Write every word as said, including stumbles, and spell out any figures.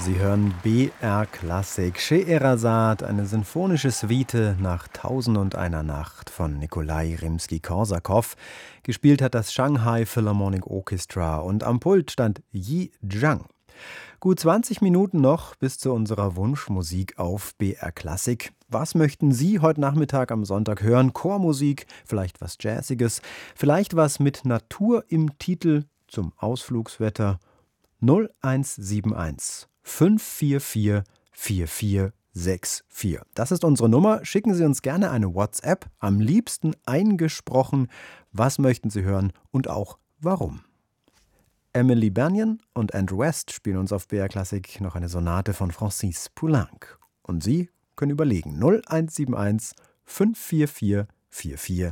Sie hören B R Klassik. Scheherazade, eine sinfonische Suite nach Tausend und einer Nacht von Nikolai Rimski-Korsakow. Gespielt hat das Shanghai Philharmonic Orchestra und am Pult stand Yi Zhang. Gut zwanzig Minuten noch bis zu unserer Wunschmusik auf B R Klassik. Was möchten Sie heute Nachmittag am Sonntag hören? Chormusik, vielleicht was Jazziges, vielleicht was mit Natur im Titel zum Ausflugswetter. null eins sieben eins fünf vier vier vier vier sechs vier. Das ist unsere Nummer. Schicken Sie uns gerne eine WhatsApp, am liebsten eingesprochen. Was möchten Sie hören und auch warum? Emily Bernion und Andrew West spielen uns auf B R Klassik noch eine Sonate von Francis Poulenc. Und Sie können überlegen null eins sieben eins fünf vier vier vier vier